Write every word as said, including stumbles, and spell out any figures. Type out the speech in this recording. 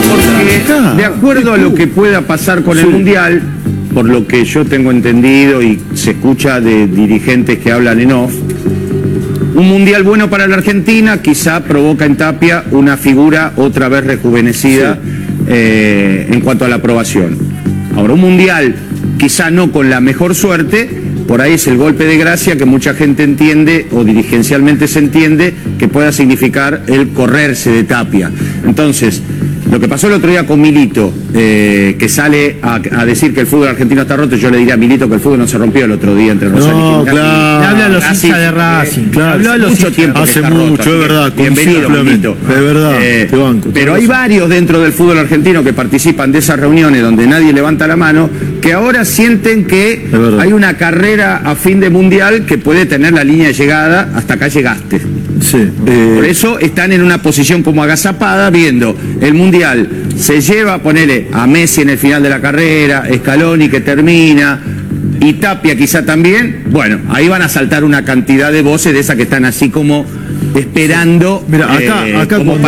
Porque de acuerdo a lo que pueda pasar con el Mundial, por lo que yo tengo entendido y se escucha de dirigentes que hablan en off, un Mundial bueno para la Argentina quizá provoca en Tapia una figura otra vez rejuvenecida sí. eh, en cuanto a la aprobación. Ahora, un Mundial quizá no con la mejor suerte, por ahí es el golpe de gracia que mucha gente entiende o dirigencialmente se entiende que pueda significar el correrse de Tapia. Entonces, lo que pasó el otro día con Milito, eh, que sale a, a decir que el fútbol argentino está roto, yo le diría a Milito que el fútbol no se rompió el otro día entre Rosario no, y Quintana. Claro. Le habla a los hinchas de Racing. Eh, claro. Habló a los mucho tiempo hace mucho, roto, es verdad. Bienvenido, Milito. Es verdad. Eh, te banco, pero hay varios dentro del fútbol argentino que participan de esas reuniones donde nadie levanta la mano, que ahora sienten que hay una carrera a fin de mundial que puede tener la línea de llegada, hasta acá llegaste. Sí. Eh, Por eso están en una posición como agazapada, viendo el mundial. Se lleva, ponele, a Messi en el final de la carrera, Scaloni que termina, y Tapia quizá también. Bueno, ahí van a saltar una cantidad de voces de esas que están así como esperando. Mira, acá, eh, acá como cuando...